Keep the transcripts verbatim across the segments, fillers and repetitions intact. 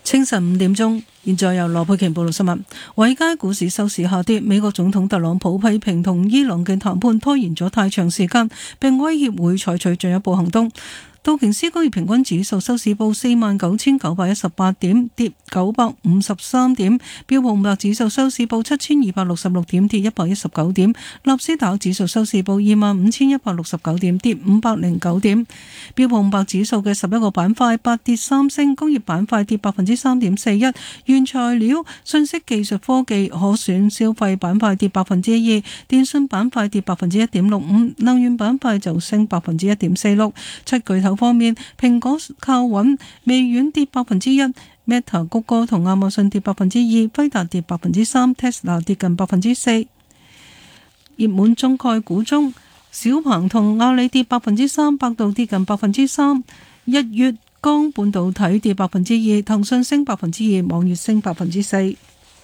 清晨五點鐘，現在由羅佩瓊報道新聞。華爾街股市收市下跌，美國總統特朗普批評同伊朗嘅談判拖延咗太長時間，並威脅會採取進一步行動。道瓊斯工業平均指數收市報四萬九千九百一十八點，跌九百五十三點；標普五百指數收市報七千二百六十六點，跌一百一十九點；納斯達克指數收市報二萬五千一百六十九點，跌五百零九點。標普五百指數嘅十一個板塊八跌三升，工業板塊跌百分之三點四一，原材料、信息技術科技、可選消費板塊跌百分之二，電信板塊跌百分之一點六五，能源板塊就升百分之一點四六。七巨頭方面，蘋果靠穩，微軟跌百分之一，Meta、谷歌同亞馬遜跌百分之二，輝達跌百分之三 ，Tesla 跌近百分之四。熱門中概股中，小鵬同阿里跌百分之三，百度跌近百分之三，日月光半導體跌百分之二，騰訊升百分之二，網易升百分之四。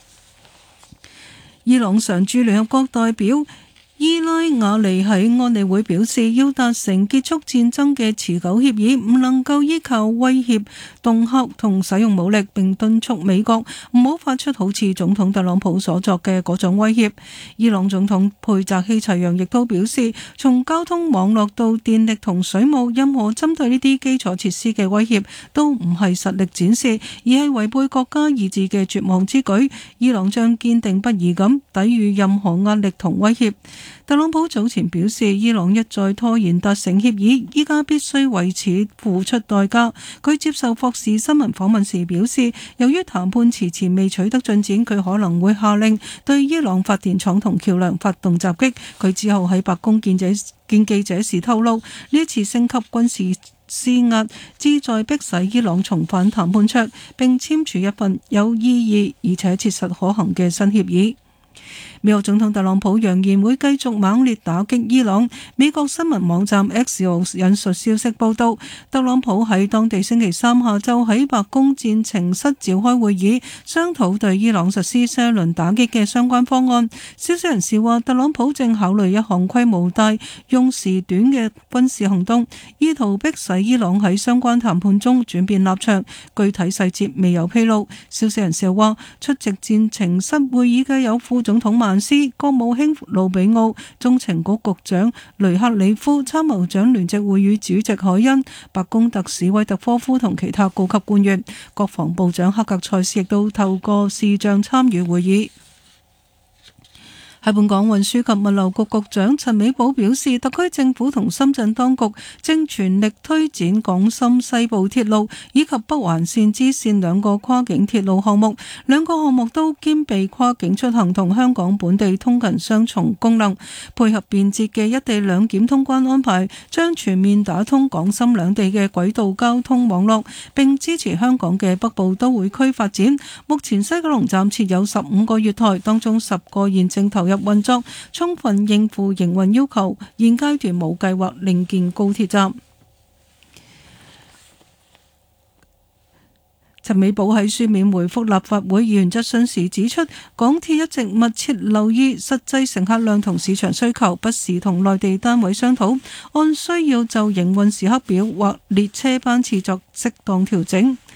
伊朗常駐聯合國代表伊拉瓦尼喺安理會表示，要達成結束戰爭嘅持久協議，唔能夠依靠威脅、恫嚇同使用武力，並敦促美國唔好發出好似總統特朗普所作嘅嗰種威脅。伊朗總統佩扎希齊揚亦都表示，從交通網絡到電力同水務，任何針對呢啲基礎設施嘅威脅都唔係實力展示，而係違背國家意志嘅絕望之舉。伊朗將堅定不移咁抵禦任何壓力同威脅。特朗普早前表示，伊朗一再拖延達成協議，依家必須為此付出代價。佢接受霍士新聞訪問時表示，由於談判遲遲未取得進展，佢可能會下令對伊朗發電廠同橋樑發動襲擊。佢之後喺白宮見者見記者時透露，呢一次升級軍事施壓，旨在迫使伊朗重返談判桌，並簽署一份有意義而且切實可行嘅新協議。美國總統特朗普揚言會繼續猛烈打擊伊朗。美國新聞網站 Axios 引述消息報道，特朗普喺當地星期三下晝喺白宮戰情室召開會議，商討對伊朗實施新一輪打擊嘅相關方案。消息人士話，特朗普正考慮一項規模大、用時短嘅軍事行動，意圖迫使伊朗喺相關談判中轉變立場。具體細節未有披露。消息人士又話，出席戰情室會議嘅有副總統曼斯、國務卿魯比奧、中情局局長雷克里夫、參謀長聯席會議主席海恩、白宮特使威特科夫同其他高級官員。國防部長克格塞斯亦都透過視像參與會議。喺本港運輸及物流局局長陳美寶表示，特區政府同深圳當局正全力推展港深西部鐵路以及北環線支線兩個跨境鐵路項目，兩個項目都兼備跨境出行同香港本地通勤雙重功能，配合便捷嘅一地兩檢通關安排，將全面打通港深兩地嘅軌道交通網絡，並支持香港嘅北部都會區發展。目前西九龍站設有十五個月台，當中十個現正投入運作，充分應付營運要求。現階段冇計劃另建高鐵站。陳美寶喺書面回覆立法會議員質詢時指出，港鐵一直密切留意實際乘客量同市場需求，不時同內地單位商討，按需要就營運時刻表或列車班次作適當調整。